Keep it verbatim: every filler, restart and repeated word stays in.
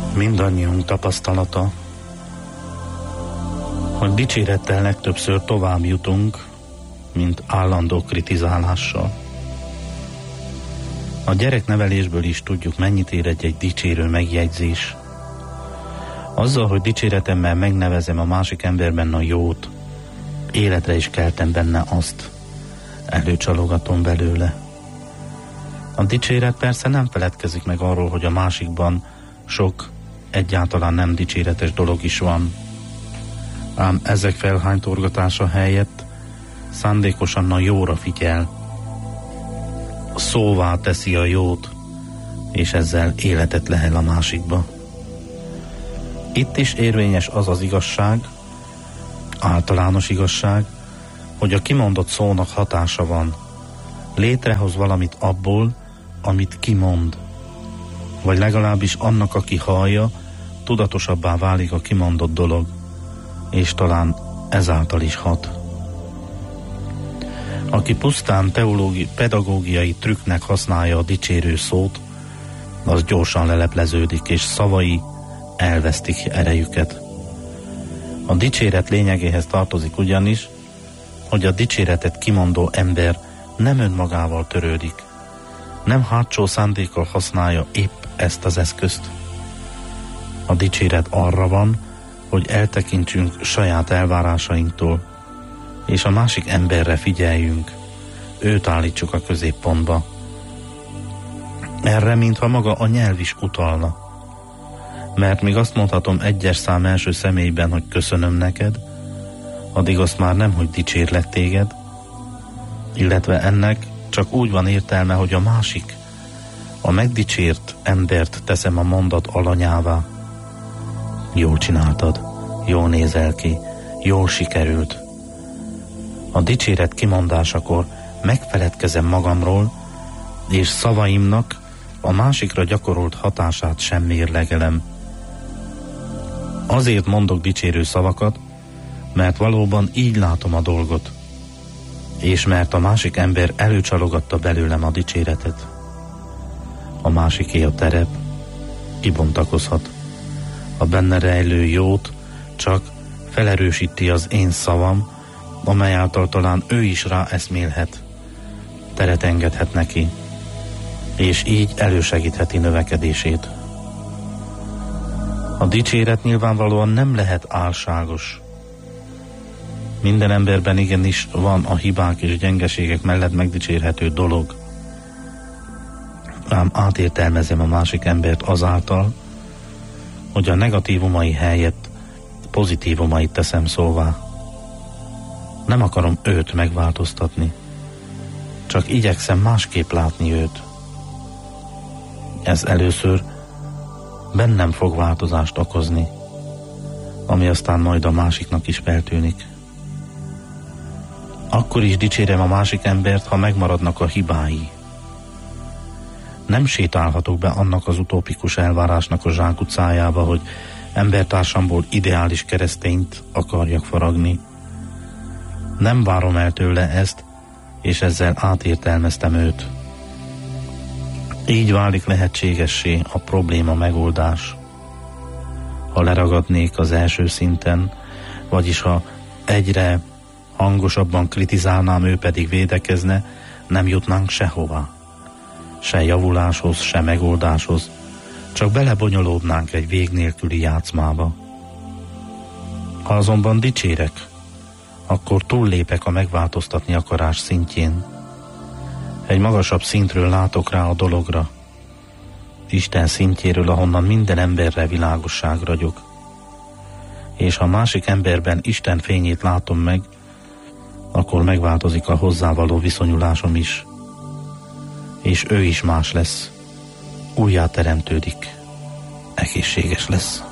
Mindannyiunk tapasztalata, hogy dicsérettel legtöbbször tovább jutunk, mint állandó kritizálással. A gyereknevelésből is tudjuk, mennyit ér egy, egy dicsérő megjegyzés. Azzal, hogy dicséretemmel megnevezem a másik emberben a jót, életre is keltem benne azt, előcsalogatom belőle. A dicséret persze nem feledkezik meg arról, hogy a másikban sok egyáltalán nem dicséretes dolog is van. Ám ezek felhánytorgatása helyett szándékosan a jóra figyel, szóvá teszi a jót, és ezzel életet lehel a másikba. Itt is érvényes az az igazság, általános igazság, hogy a kimondott szónak hatása van. Létrehoz valamit abból, amit kimond. Vagy legalábbis annak, aki hallja, tudatosabbá válik a kimondott dolog, és talán ezáltal is hat. Aki pusztán teológi, pedagógiai trükknek használja a dicsérő szót, az gyorsan lelepleződik, és szavai elvesztik erejüket. A dicséret lényegéhez tartozik ugyanis, hogy a dicséretet kimondó ember nem önmagával törődik, nem hátsó szándékkal használja épp ezt az eszközt. A dicséret arra van, hogy eltekintsünk saját elvárásainktól, és a másik emberre figyeljünk, őt állítsuk a középpontba. Erre, mintha maga a nyelv is utalna. Mert míg azt mondhatom egyes szám első személyben, hogy köszönöm neked, addig azt már nem, hogy dicsérlek téged, illetve ennek csak úgy van értelme, hogy a másik, a megdicsért embert teszem a mondat alanyává. Jól csináltad, jól nézel ki, jól sikerült. A dicséret kimondásakor megfeledkezem magamról, és szavaimnak a másikra gyakorolt hatását sem mérlegelem. Azért mondok dicsérő szavakat, mert valóban így látom a dolgot, és mert a másik ember előcsalogatta belőlem a dicséretet. A másiké a terep, kibontakozhat. A benne rejlő jót csak felerősíti az én szavam, amely által talán ő is rá eszmélhet, teret engedhet neki, és így elősegítheti növekedését. A dicséret nyilvánvalóan nem lehet álságos. Minden emberben igenis van a hibák és gyengeségek mellett megdicsérhető dolog. Ám átértelmezem a másik embert azáltal, hogy a negatívumai helyett pozitívumait teszem szóvá. Nem akarom őt megváltoztatni, csak igyekszem másképp látni őt. Ez először bennem fog változást okozni, ami aztán majd a másiknak is feltűnik. Akkor is dicsérem a másik embert, ha megmaradnak a hibái. Nem sétálhatok be annak az utópikus elvárásnak a zsákutcájába, hogy embertársamból ideális keresztényt akarjak faragni. Nem várom el tőle ezt, és ezzel átértelmeztem őt. Így válik lehetségessé a probléma megoldás. Ha leragadnék az első szinten, vagyis ha egyre hangosabban kritizálnám, ő pedig védekezne, nem jutnánk sehová. Se javuláshoz, se megoldáshoz, csak belebonyolódnánk egy vég nélküli játszmába. Ha azonban dicsérek, akkor túllépek a megváltoztatni akarás szintjén. Egy magasabb szintről látok rá a dologra, Isten szintjéről, ahonnan minden emberre világosság ragyog. És ha másik emberben Isten fényét látom meg, akkor megváltozik a hozzávaló viszonyulásom is, és ő is más lesz, újjáteremtődik, egészséges lesz.